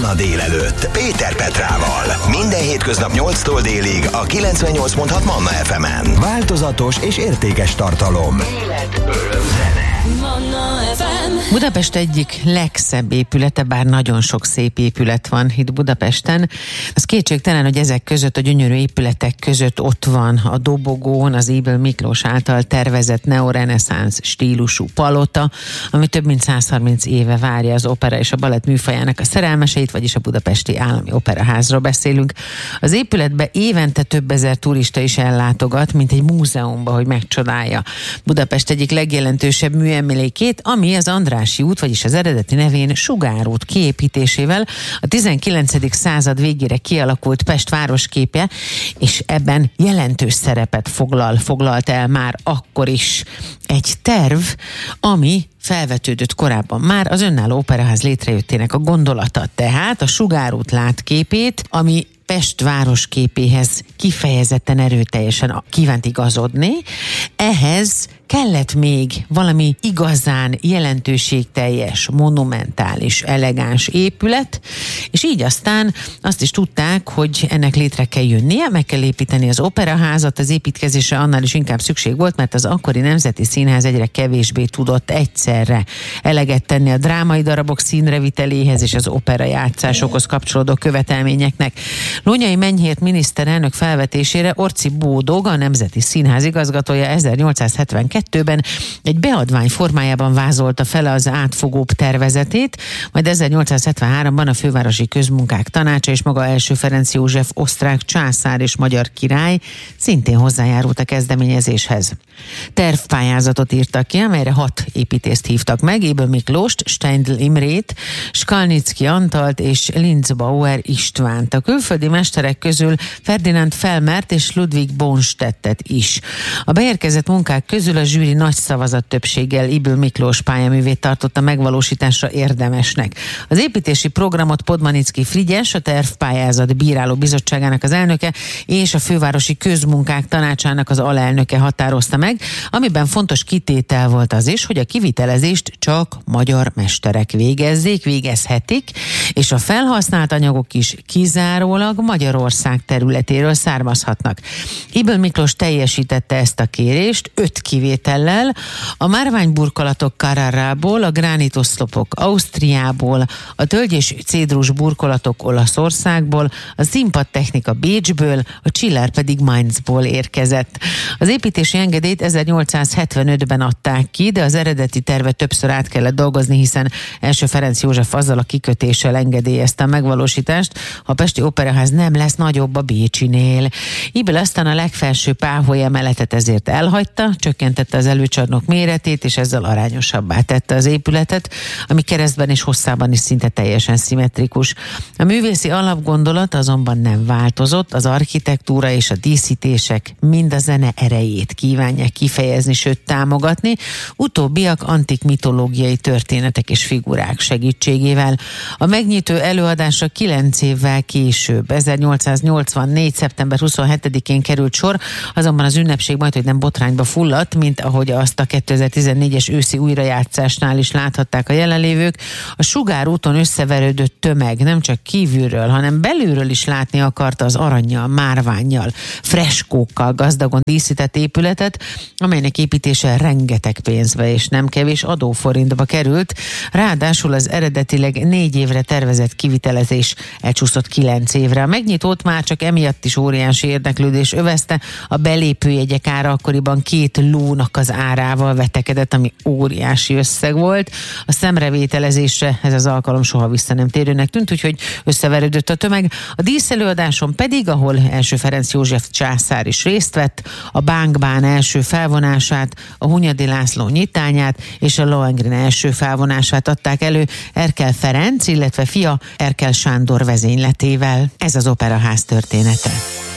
a délelőtt Péter Petrával. Minden hétköznap 8-tól délig a 98.6 Manna FM-en. Változatos és értékes tartalom. Élet, öröm, zene. Manna FM. Budapest egyik legszebb épülete, bár nagyon sok szép épület van itt Budapesten. Az kétségtelen, hogy ezek között, a gyönyörű épületek között ott van a Dobogón az Ybl Miklós által tervezett neoreneszánsz stílusú palota, ami több mint 130 éve várja az opera és a balett műfajának a szerelmeseit, vagyis a Budapesti Állami Operaházról beszélünk. Az épületbe évente több ezer turista is ellátogat, mint egy múzeumba, hogy megcsodálja Budapest egyik legjelentősebb műemlékét, ami az Andrássy út, vagyis az eredeti nevén Sugárút kiépítésével a 19. század végére kialakult Pest városképje, és ebben jelentős szerepet foglalt el már akkor is egy terv, ami felvetődött korábban már az önálló operaház létrejöttének a gondolata. Tehát a Sugárút látképét, ami Pest városképéhez kifejezetten erőteljesen kívánt igazodni, ehhez kellett még valami igazán jelentőségteljes, monumentális, elegáns épület, és így aztán azt is tudták, hogy ennek létre kell jönnie, meg kell építeni az operaházat, az építkezésre annál is inkább szükség volt, mert az akkori Nemzeti Színház egyre kevésbé tudott egyszerre eleget tenni a drámai darabok színreviteléhez és az operajátszásokhoz kapcsolódó követelményeknek. Lónyay Menyhért miniszterelnök felvetésére Orczy Bódog, a Nemzeti Színház igazgatója 1872-ben egy beadvány formájában vázolta fel az átfogóbb tervezetét, majd 1873-ban a Fővárosi Közmunkák Tanácsa és maga első Ferenc József osztrák császár és magyar király szintén hozzájárult a kezdeményezéshez. Tervpályázatot írtak ki, amelyre 6 építészt hívtak meg: Ybl Miklóst, Steindl Imrét, Skalnicki Antalt és Linzbauer Istvánt. A külföldi mesterek közül Ferdinand Felmert és Ludwig Bonstettet is. A beérkezett munkák közül a zsűri nagy szavazat többséggel Ybl Miklós pályaművét tartotta megvalósításra érdemesnek. Az építési programot Podmanicki Frigyes, a tervpályázat bíráló bizottságának az elnöke, és a Fővárosi Közmunkák Tanácsának az alelnöke határozta meg, amiben fontos kitétel volt az is, hogy a kivitelezést csak magyar mesterek végezhetik, és a felhasznált anyagok is kizárólag Magyarország területéről származhatnak. Ybl Miklós teljesítette ezt a kérést 5 kivétellel: a márványburkolatok Carraraból, a gránitoszlopok Ausztriából, a tölgy és cédrus burkolatok Olaszországból, a színpadtechnika Bécsből, a chiller pedig Mainzból érkezett. Az építési engedélyt 1875-ben adták ki, de az eredeti tervet többször át kellett dolgozni, hiszen első Ferenc József azzal a kikötéssel engedélyezte a megvalósítást: a Pesti Operaház nem lesz nagyobb a bécsinél. Ybl aztán a legfelső páholy emeletet ezért elhagyta, csökkentette az előcsarnok méretét, és ezzel arányosabbá tette az épületet, ami keresztben és hosszában is szinte teljesen szimmetrikus. A művészi alapgondolat azonban nem változott, az architektúra és a díszítések mind a zene erejét kívánják kifejezni, sőt támogatni, utóbbiak antik mitológiai történetek és figurák segítségével. A megnyitó előadásra 9 évvel később, 1884. szeptember 27-én került sor, azonban az ünnepség majdhogy nem botrányba fulladt, mint ahogy azt a 2014-es őszi újrajátszásnál is láthatták a jelenlévők. A Sugárúton összeverődött tömeg nem csak kívülről, hanem belülről is látni akarta az arannyal, márvánnyal, freskókkal gazdagon díszített épületet, amelynek építése rengeteg pénzbe és nem kevés adóforintba került. Ráadásul az eredetileg 4 évre tervezett kivitelezés elcsúszott 9 évre. A megnyitót már csak emiatt is óriási érdeklődés övezte. A belépőjegyek ára akkoriban 2 lónak az árával vetekedett, ami óriási összeg volt. A szemrevételezésre ez az alkalom soha vissza nem térőnek tűnt, úgyhogy összeverődött a tömeg. A díszelőadáson pedig, ahol első Ferenc József császár is részt vett, a Bánkbán első felvonását, a Hunyadi László nyitányát és a Lohengrin első felvonását adták elő Erkel Ferenc, illetve fia Erkel Sándor vezényletével. Ez az operaház története.